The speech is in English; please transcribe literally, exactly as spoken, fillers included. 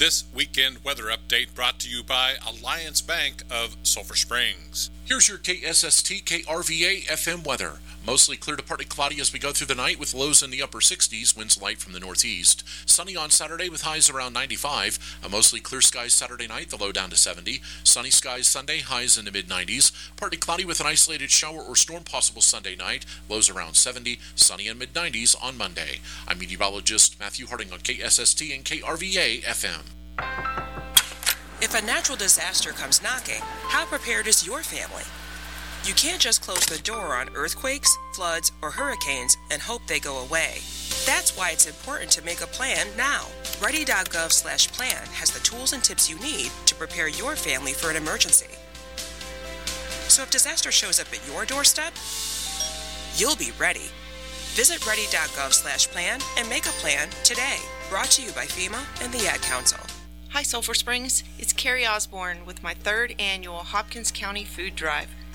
This weekend weather update brought to you by Alliance Bank of Sulphur Springs. Here's your K S S T K R V A F M weather. Mostly clear to partly cloudy as we go through the night with lows in the upper sixties, winds light from the northeast. Sunny on Saturday with highs around ninety-five. A mostly clear skies Saturday night, the low down to seventy. Sunny skies Sunday, highs in the mid nineties. Partly cloudy with an isolated shower or storm possible Sunday night, lows around seventy. Sunny and mid nineties on Monday. I'm meteorologist Matthew Harding on K S S T and K R V A F M. If a natural disaster comes knocking, how prepared is your family? You can't just close the door on earthquakes, floods, or hurricanes and hope they go away. That's why it's important to make a plan now. Ready.gov slash plan has the tools and tips you need to prepare your family for an emergency. So if disaster shows up at your doorstep, you'll be ready. Visit ready.gov slash plan and make a plan today. Brought to you by FEMA and the Ad Council. Hi, Sulphur Springs. It's Carrie Osborne with my third annual Hopkins County Food Drive.